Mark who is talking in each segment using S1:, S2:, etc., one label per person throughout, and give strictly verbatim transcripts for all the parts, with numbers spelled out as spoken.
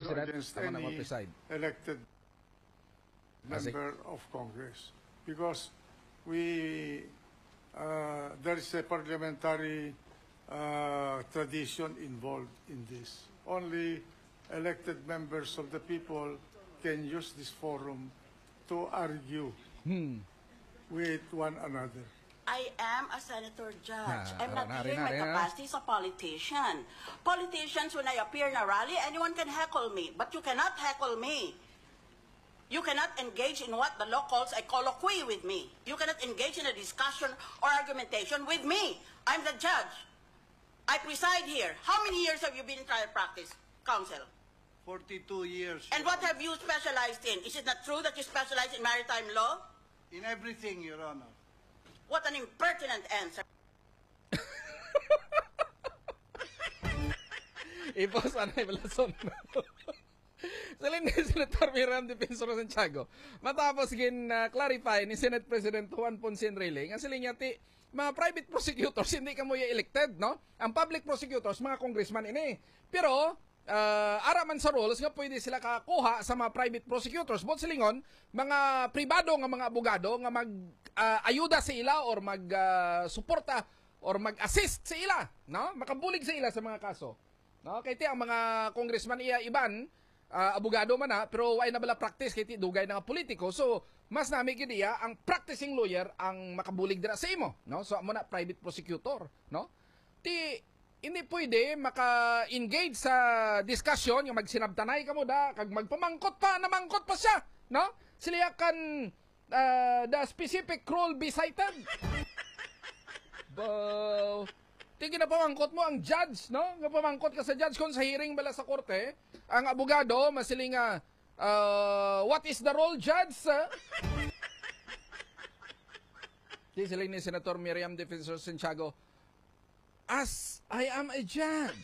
S1: Senate,
S2: against
S1: tama na
S2: any
S1: mag-preside.
S2: elected
S1: Asik.
S2: member of Congress because we uh, there is a parliamentary uh, tradition involved in this. Only elected members of the people can use this forum to argue
S1: Hmm.
S2: with one another.
S3: I am a senator judge.
S1: Ah,
S3: I'm not
S1: nari-
S3: here in my
S1: nari- nari-
S3: capacity as a politician. Politicians, when I appear in a rally, anyone can heckle me, but you cannot heckle me. You cannot engage in what the law calls a colloquy with me. You cannot engage in a discussion or argumentation with me. I'm the judge. I preside here. How many years have you been in trial practice, counsel?
S4: forty-two years.
S3: And what have you specialized in? Is it not true that you specialize in maritime law?
S4: In everything, Your Honor.
S3: What an impertinent answer.
S1: Ipos anay balason. Salin ni Senator Miriam Defensor Santiago. Matapos gin uh, clarify ni Senate President Juan Ponce Enrile nga sila niya ti mga private prosecutors hindi ka mo elected, no? Ang public prosecutors mga congressman ini. Pero uh, araman sa rules nga pwede sila kakuha sa mga private prosecutors. Bot silingon mga pribado nga mga abogado nga mag uh, ayuda sa ila or mag uh, suporta or mag-assist sa ila, no? Makabulig sa ila sa mga kaso. No, kay ti ang mga congressman iya iban uh, abogado man na pero why na bala practice kay ti dugay na nga politiko. So mas nami gid iya ang practicing lawyer ang makabulig dira sa imo, no? So amo na private prosecutor, no? Ti hindi pwede maka-engage sa discussion yung magsinabtanay kamo da kag magpamangkot pa namangkot pa siya, no? Sila kan uh, the specific rule be cited. Bo Tingin na pamangkot mo ang judge, no? Nga pamangkot ka sa judge kung sa hearing bala sa korte, ang abogado masiling nga uh, what is the role, judge? Di sila ni Senator Miriam Defensor Santiago, as I am a judge.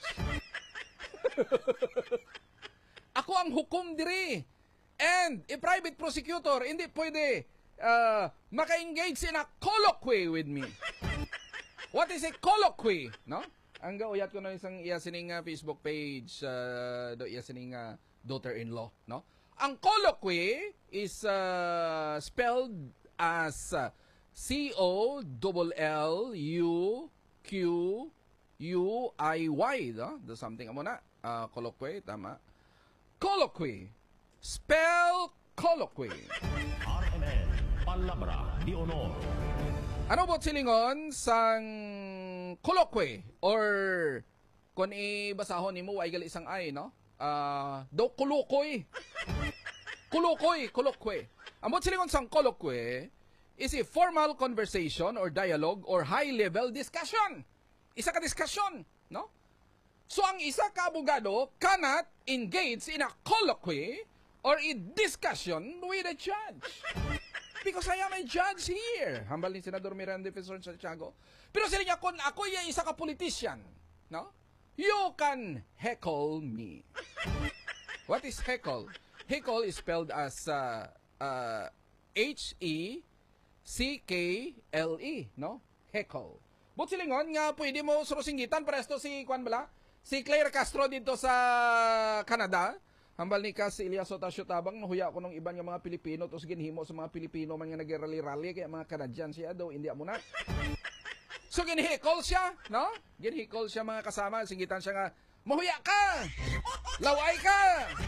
S1: Ako ang hukom diri. And a private prosecutor hindi pwede uh, maka-engage in a colloquy with me. What is a colloquy, no? Ang gauyat ko na isang iya sining uh, Facebook page uh, do iya sining uh, daughter-in-law, no? Ang colloquy is uh, spelled as uh, C O L L U Q U I Y, no? Do something amo na. Uh, colloquy, tama. Colloquy. Spell colloquy.
S5: R M N, Palabra di Honor.
S1: Ano bot silingon sang colloquy or kung ibasahon nimo ay gali isang ay, no? Uh, do kulukoy. Kulukoy, colloquy. Ang bot silingon sang colloquy is a formal conversation or dialogue or high-level discussion. Isa ka discussion, no? So ang isa ka abogado cannot engage in a colloquy or a discussion with a judge. Because I am a judge here. Hambal ni Senador Miriam Defensor Santiago. Pero sila niya, kung ako yung isa ka politician, no? You can heckle me. What is heckle? Heckle is spelled as uh, uh, H E C K L E, no? Heckle. But silingon nga pwede mo surusinggitan presto si Kwan Bala, si Claire Castro dito sa Canada. Hambal ni ka si Elias Otasio Tabang, nahuya ko nung iban nga mga Pilipino, tapos ginhimo sa mga Pilipino man nga nag-rally-rally, kaya mga Canadian siya daw, hindi mo na. So ginhikol siya, no? Ginhikol siya mga kasama, singitan siya nga, mahuya ka! Laway ka!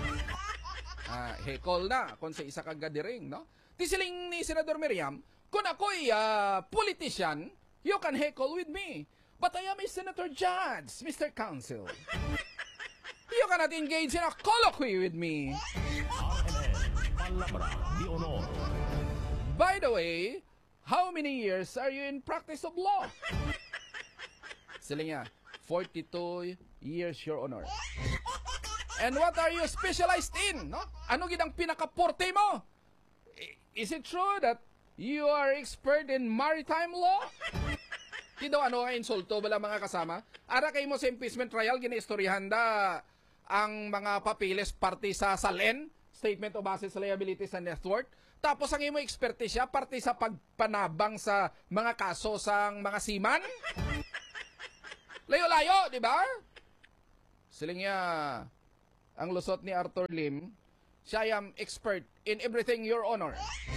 S1: Ah, hekol na, kung sa isa kang gadiring, no? Tisiling ni Senador Miriam, kung ako'y uh, politician, you can heckle with me. But I am a senator judge, Mister Counsel. You cannot engage in a colloquy with me.
S5: R M N, Palabra di Honor.
S1: By the way, how many years are you in practice of law? Sila niya, forty-two years, Your Honor. And what are you specialized in? No? Ano gid ang pinaka-porte mo? Is it true that you are expert in maritime law? Di daw ano nga insulto bala mga kasama? Ara kay mo sa impeachment trial, ginaistoryahan da ang mga papiles parte sa SALN, Statement of Assets, Liabilities and Net Worth. Tapos ang imo expertise siya, parte sa pagpanabang sa mga kaso sang mga seaman. Layo-layo, di ba? Siling niya, ang lusot ni Arthur Lim, siya am expert in everything, Your Honor.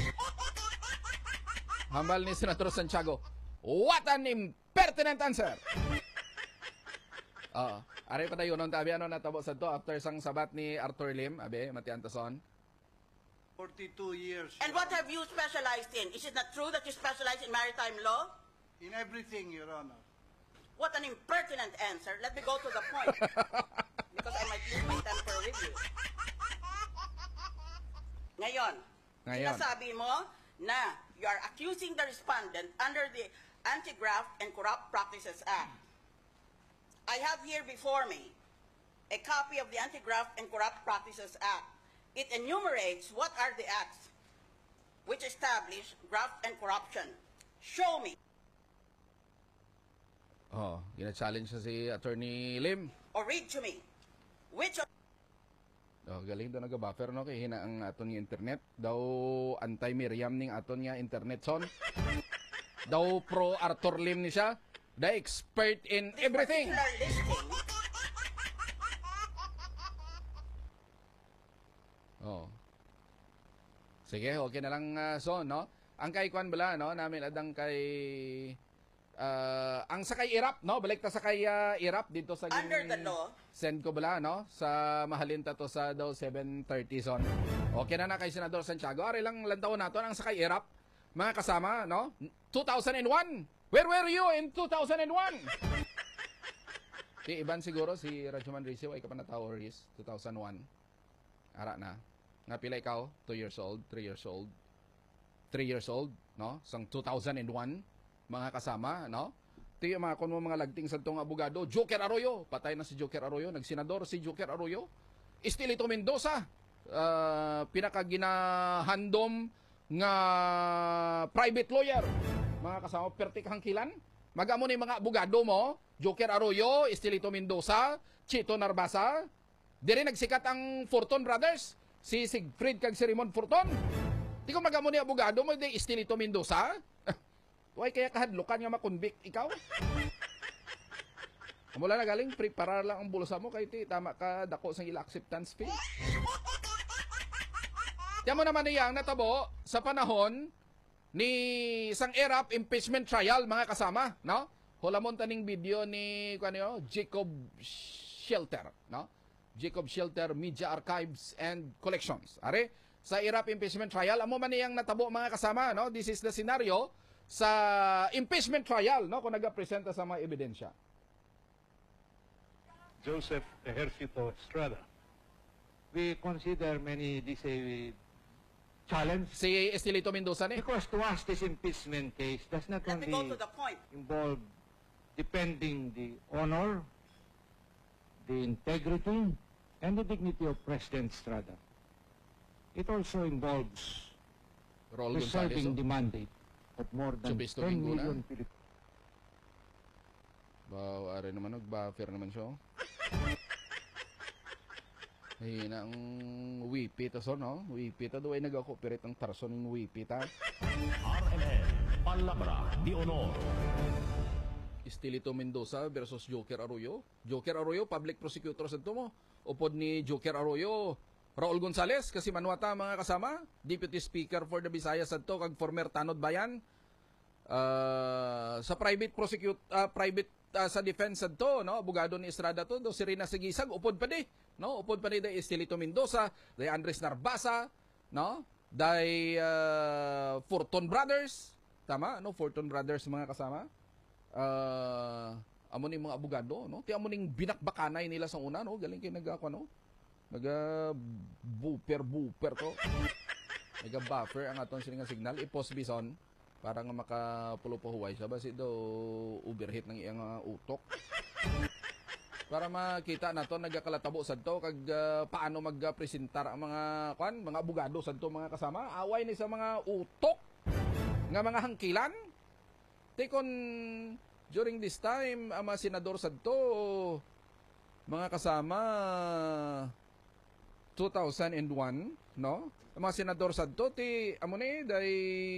S1: Hambal ni Senator Santiago, what an impertinent answer! Oo. Aray pa tayo nung tabi ano natabo sa to after sang sabat ni Arthur Lim, abe, Matiantason.
S4: forty-two years.
S3: And what have you specialized in? Is it not true that you specialize in maritime law?
S4: In everything, Your Honor.
S3: What an impertinent answer. Let me go to the point. Because I might lose my temper with you. Ngayon,
S1: Ngayon.
S3: sinasabi mo na you are accusing the respondent under the Anti-Graft and Corrupt Practices Act. I have here before me a copy of the Anti-Graft and Corrupt Practices Act. It enumerates what are the acts which establish graft and corruption. Show me
S1: Oh, gina-challenge siya si Attorney Lim.
S3: or read to me which of
S1: Oh, galing daw nag-buffer no kay hina ang aton nga internet. Daw anti-Miriam ning aton nga internet son. Daw pro Arthur Lim ni siya. The expert in
S3: this
S1: everything.
S3: particular listing.
S1: Oh. Sige, okay na lang uh, so, no? Ang kay Kwan bala, no? Namin adang kay uh, ang sa kay Irap, no? Balik ta sa kay uh, Irap dito sa gin-
S3: Under the law.
S1: Send ko bala, no? Sa mahalin ta to sa daw seven thirty son. Okay na na kay Senador Santiago. Ari lang lantaw naton ang sa kay Irap. Mga kasama, no? two thousand one. Where were you in two thousand one? Si Iban siguro, si Rajuman Rizio, ay kapanataw is two thousand one. Ara na. Nga pila ikaw? two years old, three years old. three years old, no? Sang two thousand one, mga kasama, no? Tiyo mga kun mo mga lagting sa tong abogado, Joker Arroyo, patay na si Joker Arroyo, nagsenador si Joker Arroyo. Estilito Mendoza, uh, pinakaginahandom nga private lawyer. Mga kasama, pertik hangkilan. Magamo ni mga abogado mo, Joker Arroyo, Estilito Mendoza, Chito Narbasa. Dire nagsikat ang Fortune Brothers, si Siegfried kag si Raymond Fortun. Di ko magamo ni abogado mo, di Estilito Mendoza. Huwag kaya kahadlukan nga makonvict ikaw. Mula na galing, prepara lang ang bulsa mo, kay ti, tama ka, dako sa ila acceptance fee. Tiyan mo naman niyang natabo sa panahon ni isang Irap impeachment trial, mga kasama, no? Hulamon taning video ni kanyo, Jacob Shelter, no? Jacob Shelter Media Archives and Collections. Are sa Irap impeachment trial, amo man niyang natabo, mga kasama, no? This is the scenario sa impeachment trial, no? Kung nagapresenta sa mga ebidensya.
S6: Joseph Ejercito Estrada. We consider many this a challenge
S1: Si Estilito Mendoza ni.
S6: because to us this impeachment case does not
S3: Let me go
S6: only
S3: to the point.
S6: involve defending the honor, the integrity, and the dignity of President Estrada. It also involves
S1: Raul Gonzales.
S6: preserving
S1: Oh.
S6: the mandate of more than
S1: Chubis
S6: ten
S1: Domingo na.
S6: million Filipinos.
S1: Wow, are naman, nag-buffer naman siya. oh. Ay, na ang wipit so, no? Wipit, ado ay nag-cooperate ang tarso ng wipit, ha?
S5: R M N, Palabra de Honor.
S1: Estilito Mendoza versus Joker Arroyo. Joker Arroyo, public prosecutor sa ito mo. Upod ni Joker Arroyo, Raul Gonzales, kasi manwata mga kasama, Deputy Speaker for the Visayas sa ito, kag former Tanod Bayan. Uh, sa private prosecute, uh, private uh, sa defense sa ito, no? Abogado ni Estrada to, do si Rina Sigisag, upod pa di, no? Upod pa di day Estilito Mendoza, day Andres Narbasa, no? Day uh, Fortune Brothers, tama, no? Fortune Brothers mga kasama. Uh, amo ni mga abogado, no? Ti amo ning binakbakanay nila sa una, no? Galing kay nagako, no? Naga booper booper to. Naga buffer ang aton sininga signal, i-post bison para nga makapulo pa huway siya basi do overheat ng iyang uh, utok. Para makita nato nagakalatabo sad to kag uh, paano magpresentar ang mga kwan, mga abogado sad to mga kasama. Away ni sa mga utok nga mga hangkilan. Tikon during this time ang mga senador sad to mga kasama two thousand one, no? Ang mga senador sad to ti amo ni day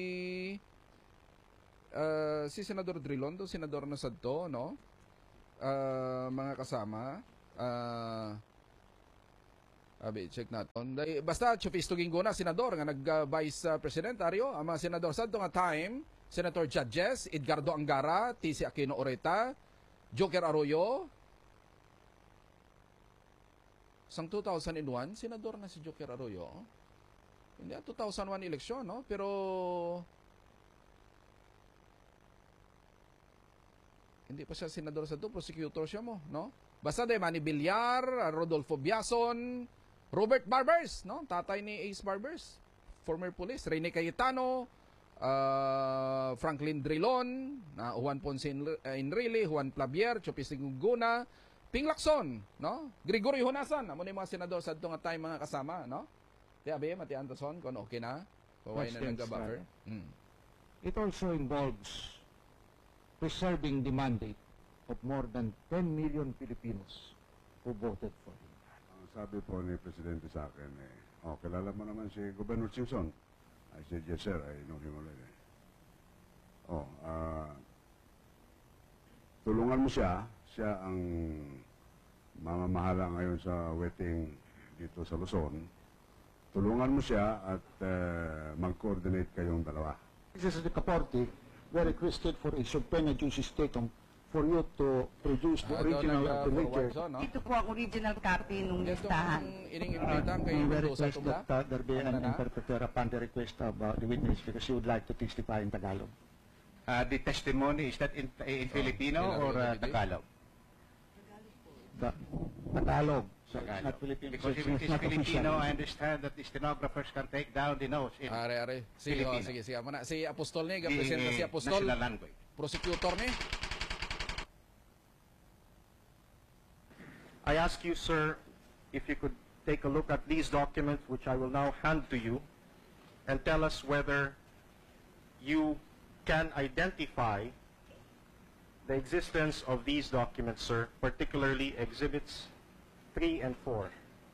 S1: uh, si Senador Drilon do senador na sad to, no? Uh, mga kasama uh, Abi, check natin. Dahil- Basta, Chupisto Ginggona, senador, nga nag-vice uh, presidentaryo, ang mga senador sa nga time, Senator Judges, Edgardo Angara, T C Aquino Oreta, Joker Arroyo. Sang two thousand one, senador na si Joker Arroyo. Hindi, two thousand one eleksyon, no? Pero, hindi pa siya senador sa to, prosecutor siya mo, no? Basta de Manny Villar, Rodolfo Biason, Robert Barbers, no? Tatay ni Ace Barbers, former police, Rene Cayetano, uh, Franklin Drilon, uh, Juan Ponce Enrile, Juan Plavier, Chopis Ginggona, Ping Lacson, no? Gregorio Honasan, amo ni mga senador sa itong time mga kasama, no? Di abi, Mati Antoson, kung okay na, kaway na
S6: Questions,
S1: nag-buffer. Hmm.
S6: It also involves preserving the mandate of more than ten million Filipinos who voted for him.
S7: Ang sabi po ni Presidente sa akin, eh, oh, kilala mo naman si Governor Simpson. I said, yes sir, I know him already. Oh, ah, tulungan mo siya. Siya ang mamamahala ngayon sa wedding dito sa Luzon. Tulungan mo siya at uh, mag-coordinate kayong dalawa.
S8: This is the Caporte, we requested for a subpoena justice taken for you to produce the
S1: Ah, doon
S8: original of the
S1: nag-forward
S8: ledger.
S1: zone, no?
S9: Ito po ang original copy nung
S1: Yes,
S9: listahan.
S1: itong ining-imbita kay
S8: We
S1: Mendoza
S8: request
S1: Tubla.
S8: that uh, there be
S1: Ano
S8: an
S1: na?
S8: interpreter upon the request of uh, the witness because she would like to testify in Tagalog.
S10: Uh, the testimony, is that in, in Filipino
S1: Tagalog,
S10: or uh,
S1: David?
S10: Tagalog?
S8: The Tagalog, so it's
S10: Tagalog.
S8: not Filipino.
S10: Because if
S8: so
S10: it
S8: it's
S10: is
S8: not
S10: Filipino, I
S8: official.
S10: understand that the stenographers can take down the notes in
S1: Are, are. Sige, oh,
S10: Filipino.
S1: sige, sige. Amo na. Si Apostol ni,
S10: the
S1: present na si Apostol.
S10: national language.
S1: Prosecutor ni.
S11: I ask you, sir, if you could take a look at these documents, which I will now hand to you, and tell us whether you can identify the existence of these documents, sir, particularly Exhibits three and four.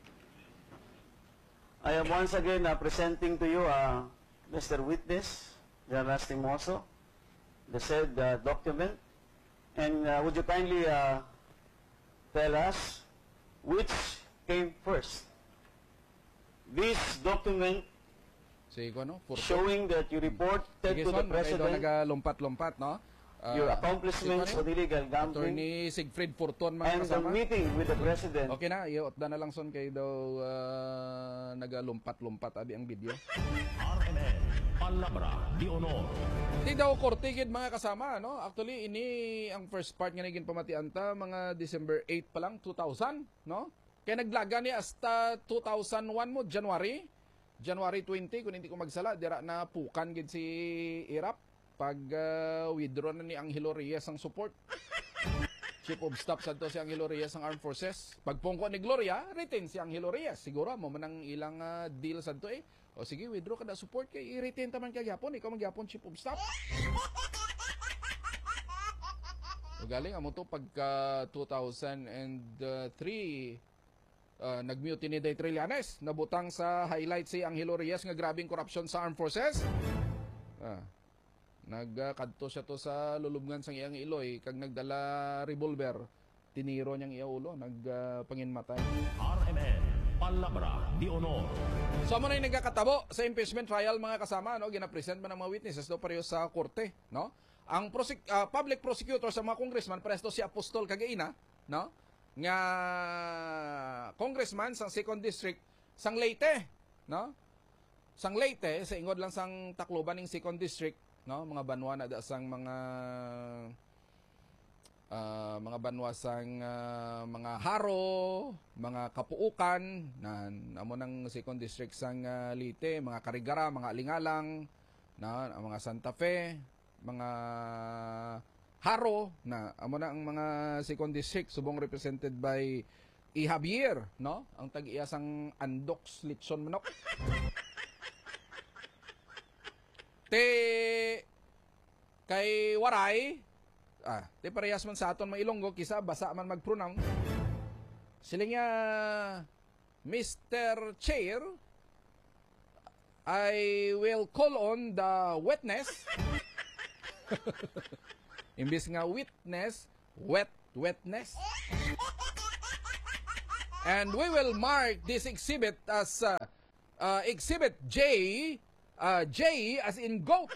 S12: I am once again uh, presenting to you, uh, Mister Witness, General Lastimoso, the said uh, document. And uh, would you kindly uh, tell us which came first? This document
S1: Sige ko, no? Furto.
S12: showing that you reported
S1: Sige,
S12: to the
S1: son, kayo doon
S12: President
S1: nagalumpat-lumpat, no? Ah,
S12: your accomplishments
S1: sige,
S12: on illegal gambling
S1: Attorney Sigfrid Furton, mga
S12: and the
S1: kasama.
S12: meeting with the President.
S1: Okay na, iot na na lang son kayo daw ah, nagalumpat-lumpat abi ang video.
S5: R M N, Palabra de Honor.
S1: Di daw kortigid mga kasama, no? Actually, ini ang first part nga naging pamatian ta, mga December eight pa lang, two thousand, no? Kaya naglaga ni hasta two thousand one mo, January. January twenty, kung hindi ko magsala, dira na pukan gid si Irap pag uh, withdraw na ni Angelo Reyes ang support. Chief of Staff sa to si Angelo Reyes ng Armed Forces. Pagpungko ni Gloria, retain si Angelo Reyes. Siguro mo man ang ilang uh, deal sa to eh. O sige, withdraw ka na support kay i-retain taman kay Yapon, ikaw magyapon Chief of Staff. O galing amo to pagka two thousand three uh, nag-mutiny day Trillanes, nabutang sa highlight si Angelo Reyes nga grabing korupsyon sa Armed Forces. Ah. Nagkadto siya to sa lulubngan sang iyang iloy kag nagdala revolver, tiniro niyang iya ulo, nagpanginmatay.
S5: R M N, Palabra de Honor.
S1: So amo na yung nagkakatabo sa impeachment trial mga kasama, no? Gina-present man ng mga witnesses do pareho sa korte, no? Ang prosec- uh, public prosecutor sa mga congressman presto si Apostol Cagaina, no? Nga congressman sang second district sang Leyte, no? Sang Leyte sa ingod lang sang Tacloban ning second district, no, mga banwa na da sang mga uh, mga banwa sang uh, mga haro, mga kapuukan na amo nang second district sang uh, Leyte, mga Karigara, mga Alingalang, na ang mga Santa Fe, mga haro na amo na ang mga second district subong represented by E. Javier, no, ang tag-iya sang Andox Litson Manok. Te kay Waray, ah, te parehas man sa aton mga Ilonggo, kisa basa man mag-pronounce. Sila nga, Mister Chair, I will call on the witness. Imbis nga witness, wet wetness. And we will mark this exhibit as uh, uh, Exhibit J, uh, J as in goat.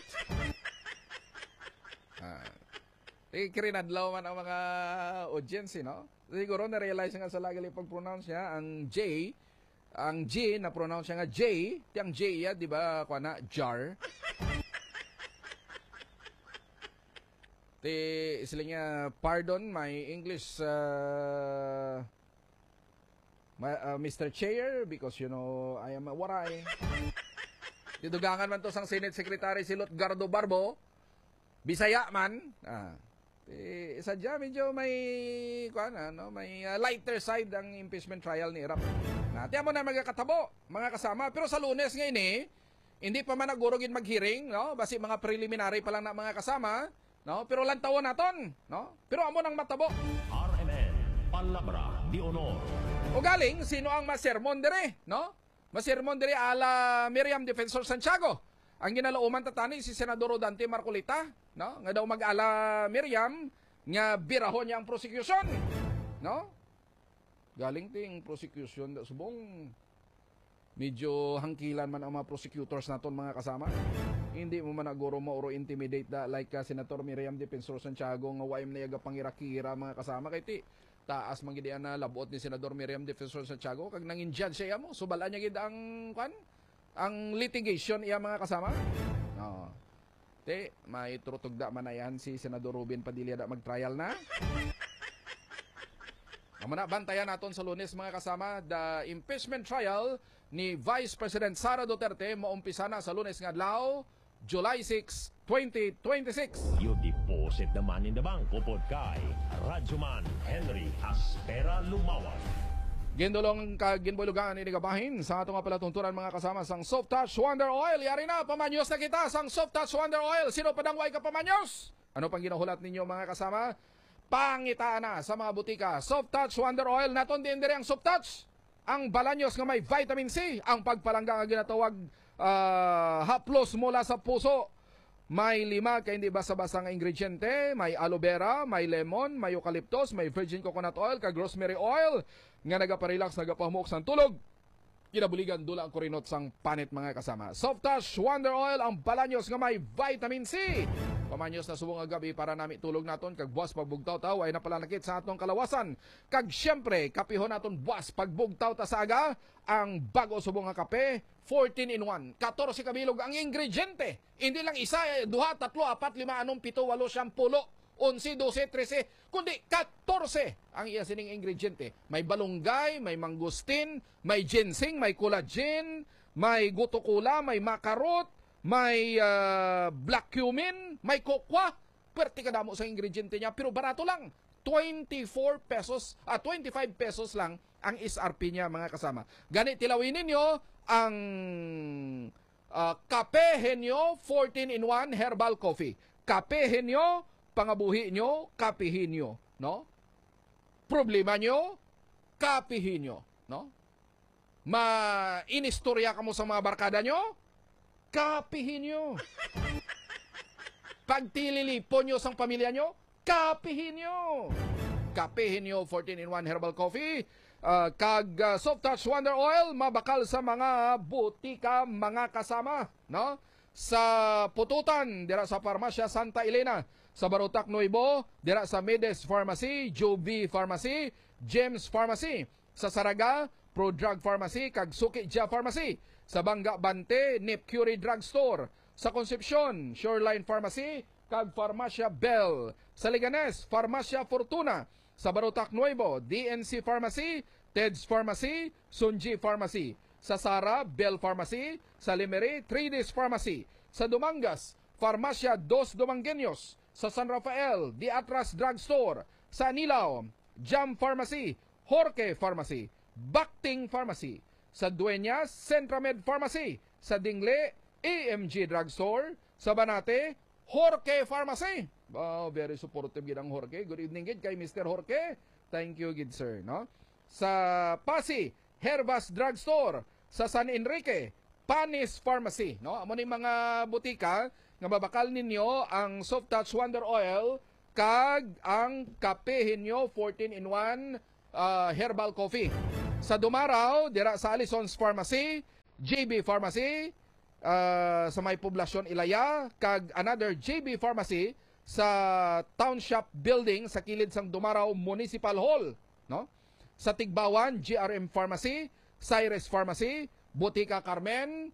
S1: Ah. Ikirinadlaw man ang mga audience, no? Siguro na-realize nga sa lagi pag-pronounce niya, ang J, ang G na-pronounce siya nga J, tiyang J ya, di ba, kwa na, jar. Ti, sila nga, pardon my English, uh, my, uh, Mister Chair, because, you know, I am a waray. Didugangan man to sang Senate Secretary si Lutgardo Barbo, Bisaya man, ah, eh, sadya medyo may kuan ano, may uh, lighter side ang impeachment trial ni Irap. Nati mo na magkakatabo, mga kasama, pero sa Lunes ngayon eh, hindi pa man nagurogin mag-hearing, no? Basi mga preliminary pa lang na mga kasama, no? Pero lantawan naton, no? Pero amo nang matabo.
S5: R M N Palabra de Honor.
S1: O galing sino ang masermon dire, no? Masermon dire ala Miriam Defensor Santiago. Ang ginalauman tatani si Senador Rodante Marcolita, no? Nga daw mag-ala Miriam nga birahon niya ang prosecution, no? Galing ting prosecution da subong medyo hangkilan man ang mga prosecutors naton mga kasama. Hindi mo man aguro mo oro intimidate da like uh, Senator Miriam Defensor Santiago nga waim na yaga pangirakira mga kasama kay ti taas man gid na labot ni Senador Miriam Defensor Santiago kag nangin judge siya mo subalan niya gid ang kan ang litigation iya mga kasama. No. Te, may turutugda man na yan si Senador Ruben Padilla da mag-trial na. Amo na bantayan naton sa Lunes mga kasama the impeachment trial ni Vice President Sara Duterte maumpisa na sa Lunes nga adlaw, July sixth, twenty twenty-six.
S5: You deposit the money in the bank upod kay Radyoman Henry Aspera Lumawan.
S1: Gindulong kaginbulugan ni gabahin sa atong palatuntunan mga kasama sang Soft Touch Wonder Oil. Yari na, pamanyos na kita sang Soft Touch Wonder Oil. Sino pa dangway ka pamanyos? Ano pang ginahulat ninyo mga kasama? Pangitaan na sa mga butika. Soft Touch Wonder Oil. Naton din dire ang Soft Touch. Ang balanyos nga may vitamin C. Ang pagpalangga nga ginatawag uh, haplos mula sa puso. May lima kay hindi basa-basa nga ingrediente. May aloe vera, may lemon, may eucalyptus, may virgin coconut oil, kag rosemary oil nga nagaparelax, nagapahumok sang tulog. Kinabuligan dula ang kurinot sang panit mga kasama. Soft Touch Wonder Oil, ang balanyos nga may vitamin C. Pamanyos na subong nga gabi para nami tulog naton kag buwas pagbugtaw taw ay napalanakit sa atong kalawasan. Kag syempre kapihon naton buwas pagbugtaw ta sa aga ang bago subong nga kape, fourteen in one. fourteen kabilog ang ingrediente. Hindi lang isa, duha, tatlo, apat, lima, anong, pito, walo, siyam, pulo, onse, dose, trese, kundi fourteen ang iya sining ingrediente. May balunggay, may mangustin, may ginseng, may collagen, may gutokula, may makarot, may uh, black cumin, may kokwa. Pwerte ka damo sa ingrediente niya, pero barato lang. twenty-four pesos, ah, twenty-five pesos lang ang S R P niya mga kasama. Ganit tilawin ninyo ang uh, Kape Henyo fourteen in one Herbal Coffee. Kape Henyo, pangabuhi nyo, kapihin nyo, no? Problema nyo, kapihin nyo, no? Ma-inistorya ka mo sa mga barkada nyo, kapihin nyo. Pagtililipon nyo sang pamilya nyo, kapihin nyo. Kapihin nyo fourteen in one Herbal Coffee. Uh, kag uh, Soft Touch Wonder Oil, mabakal sa mga butika mga kasama, no? Sa Pututan, dira sa Farmasya Santa Elena. Sa Barotac Nuevo, dira sa Medes Pharmacy, Joby Pharmacy, James Pharmacy. Sa Saraga, Pro Drug Pharmacy, kag Sukidja Pharmacy. Sa Banga Bante, Nipcure Drug Store. Sa Concepcion, Shoreline Pharmacy, kag Farmasya Bell. Sa Leganes, Farmasya Fortuna. Sa Barotac Nuevo, D N C Pharmacy, Ted's Pharmacy, Sunji Pharmacy. Sa Sara, Bell Pharmacy. Sa Limeri, three Ds Pharmacy. Sa Dumangas, Farmasya Dos Dumangueños. Sa San Rafael, The Atras Drug Store. Sa Anilao, Jam Pharmacy, Jorge Pharmacy, Bakting Pharmacy. Sa Dueñas, Centramed Pharmacy. Sa Dingle, A M G Drug Store. Sa Banate, Jorge Pharmacy. Oh, very supportive gid ang Jorge. Good evening gid kay Mister Jorge. Thank you gid sir, no? Sa Pasig, Herbas Drug Store. Sa San Enrique, Panis Pharmacy, no? Amo ni mga butika nga mabakal ninyo ang Soft Touch Wonder Oil kag ang kape ninyo fourteen in one uh, Herbal Coffee. Sa Dumaraw, dira sa Alison's Pharmacy, J B Pharmacy, uh, sa may poblasyon Ilaya, kag another J B Pharmacy sa Township Building sa kilid sang Dumaraw Municipal Hall, no? Sa Tigbawan, G R M Pharmacy, Cyrus Pharmacy, Botica Carmen,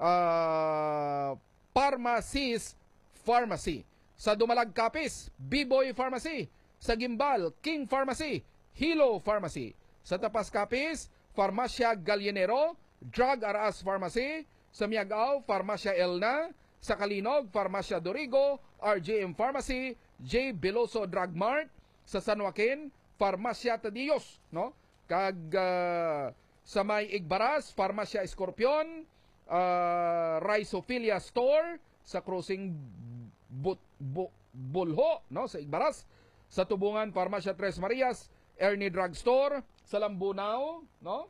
S1: uh, Pharmacies Pharmacy. Sa Dumalag Capiz, B-Boy Pharmacy. Sa Gimbal, King Pharmacy, Hilo Pharmacy. Sa Tapas Capiz, Farmacia Gallinero, Drug Aras Pharmacy. Sa Miagao, Farmacia Elna. Sa Kalinog, Farmacia Dorigo, R J M Pharmacy, J. Beloso Drug Mart. Sa San Joaquin, Farmacia Tadillos, no? Kag uh, sa may Igbaras, Farmacia Escorpion, uh, Rhizophilia Store, sa Crossing But, Bu, Bulho, no? Sa Igbaras. Sa Tubungan, Farmacia Tres Marias, Ernie Drug Store. Sa Lambunao, no?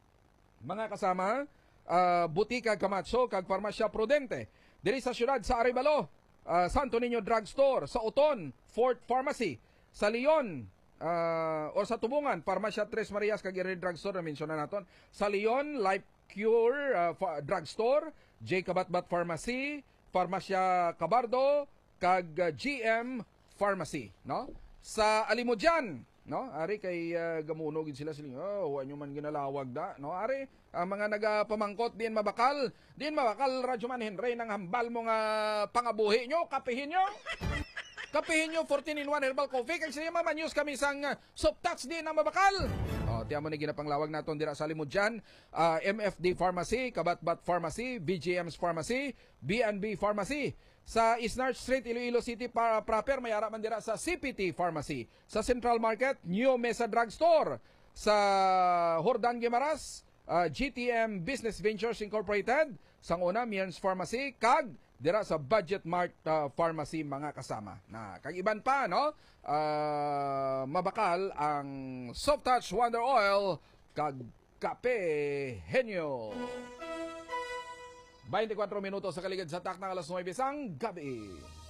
S1: Mga kasama, uh, Butika Camacho, kag Farmacia Prudente. Diri sa syudad sa Arevalo, uh, Santo Niño Drug Store. Sa Oton, Fort Pharmacy. Sa Leon, uh, o sa Tubungan, Farmacia Tres Marias, kag Ernie Drug Store, na mention na naton. Sa Leon, Life Cure uh, Drug Store, J. Kabatbat Pharmacy, Farmacia Cabardo, kag uh, G M Pharmacy, no? Sa Alimudyan, no? Ari kay uh, gamuno gid sila sila. Oh, wa nyo man ginalawag da, no? Ari ang uh, mga nagapamangkot din mabakal, din mabakal Radyo Man Henry nang hambal mo nga pangabuhi nyo, kapihin nyo. Kapihin nyo fourteen in one herbal coffee kay siya mamanyos kami sang uh, soft touch din ang mabakal. Oh, tiyan mo ni ginapanglawag naton dira sa Alimudyan, uh, M F D Pharmacy, Kabatbat Pharmacy, B G M's Pharmacy, B and B Pharmacy. Sa Isnard Street, Iloilo City para proper, may ara man dira sa C P T Pharmacy. Sa Central Market, New Mesa Drug Store. Sa Jordan Guimaras, uh, G T M Business Ventures Incorporated. Sang una, Mierns Pharmacy. Kag dira sa Budget Mart uh, Pharmacy, mga kasama. Na kag iban pa, no? Uh, mabakal ang Soft Touch Wonder Oil kag Kape Henyo. twenty-four minutos sa kaligid sa tak ng alas nuwebe sang gabi.